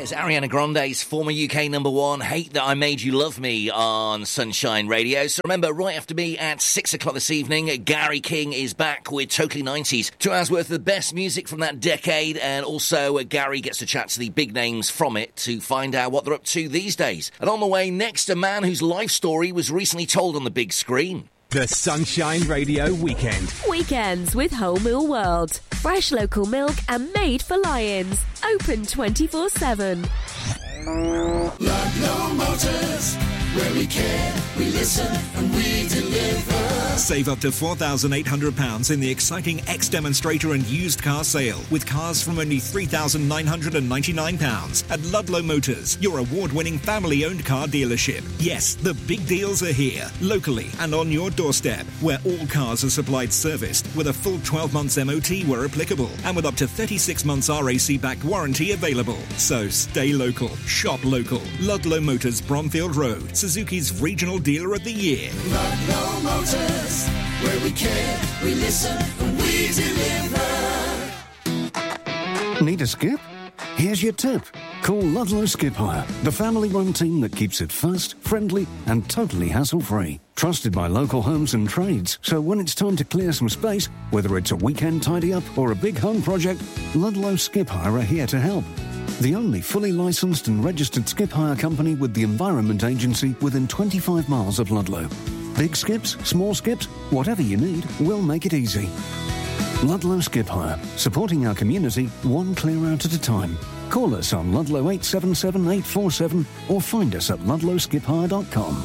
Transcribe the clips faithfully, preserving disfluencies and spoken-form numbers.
There's Ariana Grande's former U K number one, Hate That I Made You Love Me, on Sunshine Radio. So remember, right after me at six o'clock this evening, Gary King is back with Totally nineties. Two hours worth of the best music from that decade, and also uh, Gary gets to chat to the big names from it to find out what they're up to these days. And on the way next, a man whose life story was recently told on the big screen. The Sunshine Radio Weekend. Weekends with Whole Mill World. Fresh local milk and made for lions. Open twenty-four seven. Ludlow Motors, where we care, we listen and we deliver. Save up to four thousand eight hundred pounds in the exciting X-Demonstrator and used car sale, with cars from only three thousand nine hundred ninety-nine pounds at Ludlow Motors, your award-winning family-owned car dealership. Yes, the big deals are here, locally and on your doorstep, where all cars are supplied serviced, with a full twelve months M O T where applicable, and with up to thirty-six months R A C-backed warranty available. So stay local, shop local. Ludlow Motors, Bromfield Road, Suzuki's Regional Dealer of the Year. Ludlow Motors, where we care, we listen and we deliver. Need a skip? Here's your tip. Call Ludlow Skip Hire, the family-run team that keeps it fast, friendly and totally hassle-free. Trusted by local homes and trades, so when it's time to clear some space, whether it's a weekend tidy-up or a big home project, Ludlow Skip Hire are here to help. The only fully licensed and registered skip hire company with the Environment Agency within twenty-five miles of Ludlow. Big skips, small skips, whatever you need, we'll make it easy. Ludlow Skip Hire, supporting our community one clear out at a time. Call us on Ludlow eight seven seven eight four seven or find us at ludlow skip hire dot com.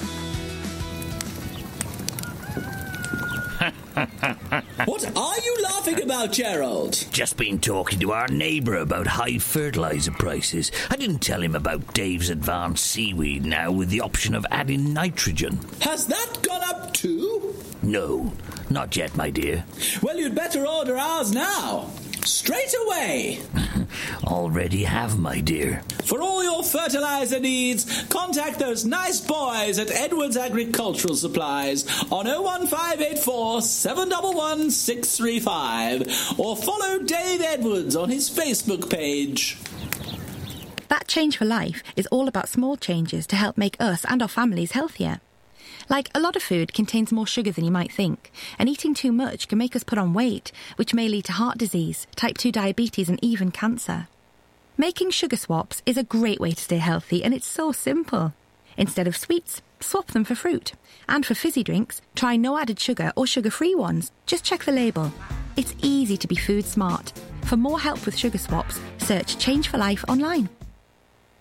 What are you laughing about, Gerald? Just been talking to our neighbour about high fertiliser prices. I didn't tell him about Dave's Advanced Seaweed now with the option of adding nitrogen. Has that gone up too? No, not yet, my dear. Well, you'd better order ours now. Straight away. Already have, my dear. For all your fertiliser needs, contact those nice boys at Edwards Agricultural Supplies on oh one five eight four, seven one one, six three five or follow Dave Edwards on his Facebook page. That Change for Life is all about small changes to help make us and our families healthier. Like, a lot of food contains more sugar than you might think, and eating too much can make us put on weight, which may lead to heart disease, type two diabetes and even cancer. Making sugar swaps is a great way to stay healthy, and it's so simple. Instead of sweets, swap them for fruit. And for fizzy drinks, try no added sugar or sugar-free ones. Just check the label. It's easy to be food smart. For more help with sugar swaps, search Change for Life online.